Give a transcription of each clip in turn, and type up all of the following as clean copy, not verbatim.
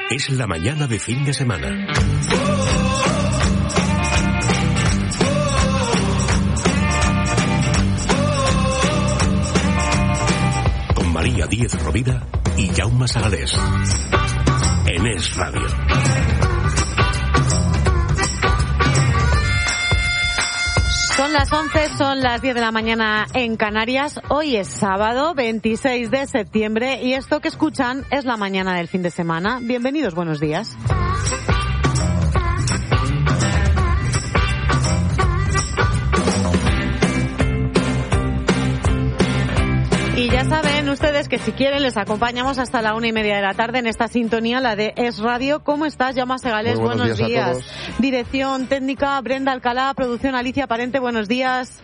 Es la mañana de fin de semana. Con María Díez Rovira y Jaume Sagalés. En Es Radio. Son las 11, son las 10 de la mañana en Canarias. Hoy es sábado, 26 de septiembre, y esto que escuchan es la mañana del fin de semana. Bienvenidos, buenos días. Y ya saben ustedes que si quieren les acompañamos hasta la 1:30 de la tarde en esta sintonía, la de Es Radio. ¿Cómo estás, Jaume Sagalés? Buenos días. Dirección técnica, Brenda Alcalá. Producción, Alicia Parente. Buenos días.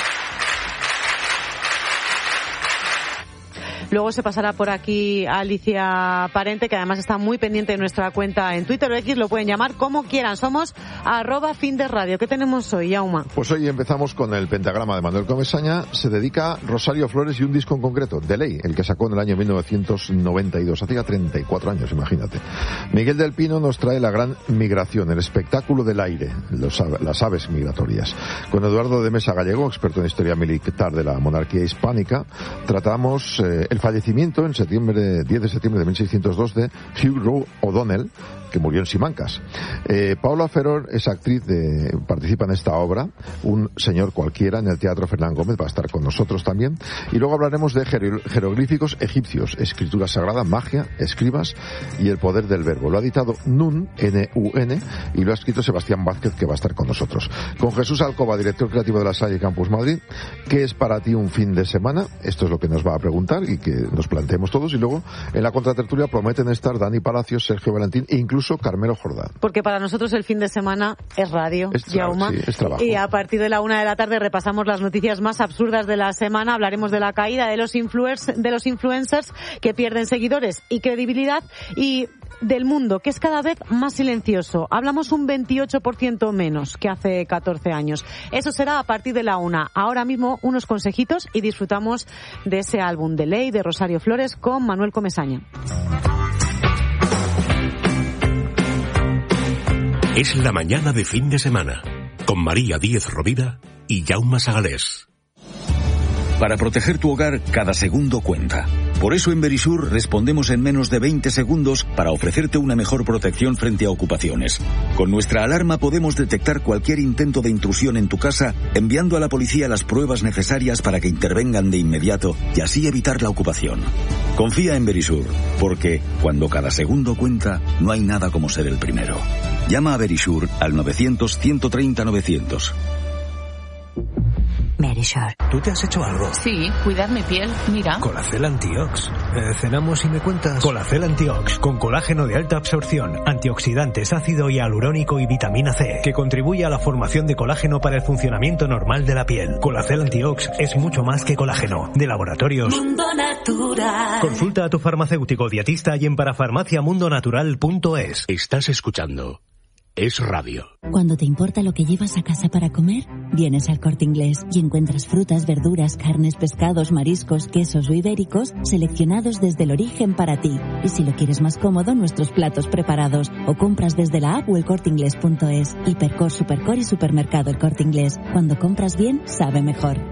Luego se pasará por aquí Alicia Parente, que además está muy pendiente de nuestra cuenta en Twitter o X. Lo pueden llamar como quieran. Somos @FinDesRadio. ¿Qué tenemos hoy, Jaume? Pues hoy empezamos con el pentagrama de Manuel Comesaña. Se dedica Rosario Flores y un disco en concreto, De Ley, el que sacó en el año 1992. Hacía 34 años, imagínate. Miguel del Pino nos trae La Gran Migración, el espectáculo del aire, las aves migratorias. Con Eduardo de Mesa Gallego, experto en historia militar de la monarquía hispánica, tratamos el fallecimiento en 10 de septiembre de 1602 de Hugh Roe O'Donnell, que murió en Simancas. Paula Ferror es actriz, participa en esta obra, Un señor cualquiera, en el Teatro Fernán Gómez, va a estar con nosotros también. Y luego hablaremos de jeroglíficos egipcios, escritura sagrada, magia, escribas y el poder del verbo. Lo ha editado Nun, N-U-N, y lo ha escrito Sebastián Vázquez, que va a estar con nosotros. Con Jesús Alcoba, director creativo de la Salle Campus Madrid. ¿Qué es para ti un fin de semana? Esto es lo que nos va a preguntar y que nos planteemos todos. Y luego, en la contratertulia prometen estar Dani Palacios, Sergio Valentín e incluso Carmelo Jordán. Porque para nosotros el fin de semana es radio, Jaume. Sí, es trabajo. Y a partir de la 1 de la tarde repasamos las noticias más absurdas de la semana. Hablaremos de la caída de los influencers que pierden seguidores y credibilidad, y del mundo, que es cada vez más silencioso. Hablamos un 28% menos que hace 14 años. Eso será a partir de la 1. Ahora mismo unos consejitos y disfrutamos de ese álbum De Ley de Rosario Flores con Manuel Comesaña. Es la mañana de fin de semana, con María Díez Rovira y Jaume Sagalés. Para proteger tu hogar, cada segundo cuenta. Por eso en Verisur respondemos en menos de 20 segundos para ofrecerte una mejor protección frente a ocupaciones. Con nuestra alarma podemos detectar cualquier intento de intrusión en tu casa, enviando a la policía las pruebas necesarias para que intervengan de inmediato y así evitar la ocupación. Confía en Verisur, porque cuando cada segundo cuenta, no hay nada como ser el primero. Llama a Verisur al 900-130-900. Verisur. ¿Tú te has hecho algo? Sí, cuidar mi piel, mira. Colacel Antiox. Cenamos y me cuentas. Colacel Antiox, con colágeno de alta absorción, antioxidantes, ácido hialurónico y vitamina C, que contribuye a la formación de colágeno para el funcionamiento normal de la piel. Colacel Antiox es mucho más que colágeno. De Laboratorios Mundo Natural. Consulta a tu farmacéutico dietista y en parafarmaciamundonatural.es. Estás escuchando Es Radio. Cuando te importa lo que llevas a casa para comer, vienes al Corte Inglés y encuentras frutas, verduras, carnes, pescados, mariscos, quesos o ibéricos seleccionados desde el origen para ti. Y si lo quieres más cómodo, nuestros platos preparados. O compras desde la app o elcorteinglés.es. Hipercor, Supercor y Supermercado El Corte Inglés. Cuando compras bien, sabe mejor.